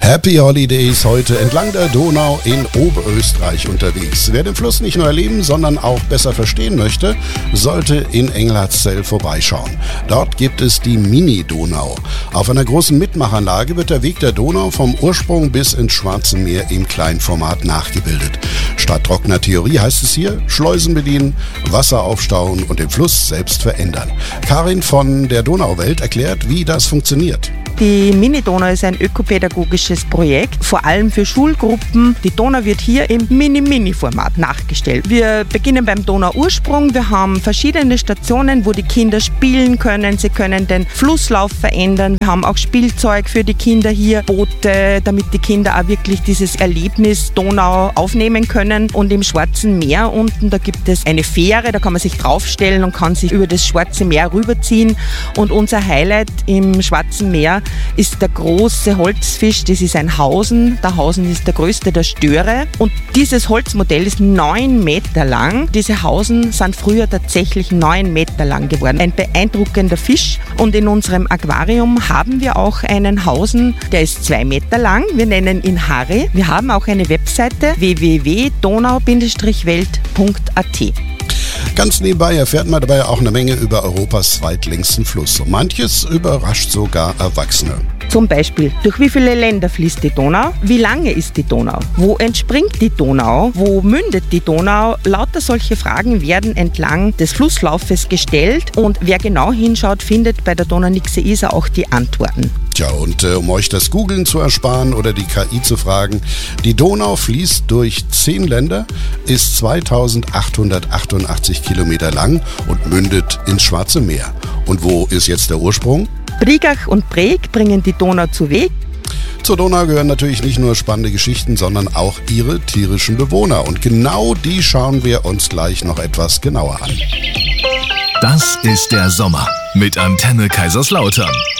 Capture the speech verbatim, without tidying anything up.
Happy Holidays heute entlang der Donau in Oberösterreich unterwegs. Wer den Fluss nicht nur erleben, sondern auch besser verstehen möchte, sollte in Englertszell vorbeischauen. Dort gibt es die Mini-Donau. Auf einer großen Mitmachanlage wird der Weg der Donau vom Ursprung bis ins Schwarze Meer im Kleinformat nachgebildet. Statt trockener Theorie heißt es hier, Schleusen bedienen, Wasser aufstauen und den Fluss selbst verändern. Karin von der Donauwelt erklärt, wie das funktioniert. Die Mini-Donau ist ein ökopädagogisches Projekt, vor allem für Schulgruppen. Die Donau wird hier im Mini-Mini-Format nachgestellt. Wir beginnen beim Donauursprung. Wir haben verschiedene Stationen, wo die Kinder spielen können. Sie können den Flusslauf verändern. Wir haben auch Spielzeug für die Kinder hier, Boote, damit die Kinder auch wirklich dieses Erlebnis Donau aufnehmen können. Und im Schwarzen Meer unten, da gibt es eine Fähre, da kann man sich draufstellen und kann sich über das Schwarze Meer rüberziehen. Und unser Highlight im Schwarzen Meer ist der große Holzfisch, das ist ein Hausen. Der Hausen ist der größte der Störe. Und dieses Holzmodell ist neun Meter lang. Diese Hausen sind früher tatsächlich neun Meter lang geworden. Ein beeindruckender Fisch. Und in unserem Aquarium haben wir auch einen Hausen, der ist zwei Meter lang. Wir nennen ihn Harry. Wir haben auch eine Webseite w w w punkt donau Bindestrich welt punkt a t. Ganz nebenbei erfährt man dabei auch eine Menge über Europas zweitlängsten Fluss. Und manches überrascht sogar Erwachsene. Zum Beispiel, durch wie viele Länder fließt die Donau? Wie lange ist die Donau? Wo entspringt die Donau? Wo mündet die Donau? Lauter solche Fragen werden entlang des Flusslaufes gestellt. Und wer genau hinschaut, findet bei der Donau-Nixe Isar auch die Antworten. Tja, und äh, um euch das Googlen zu ersparen oder die K I zu fragen, die Donau fließt durch zehn Länder, ist zweitausendachthundertachtundachtzig Kilometer lang und mündet ins Schwarze Meer. Und wo ist jetzt der Ursprung? Brigach und Breg bringen die Donau zu Weg. Zur Donau gehören natürlich nicht nur spannende Geschichten, sondern auch ihre tierischen Bewohner. Und genau die schauen wir uns gleich noch etwas genauer an. Das ist der Sommer mit Antenne Kaiserslautern.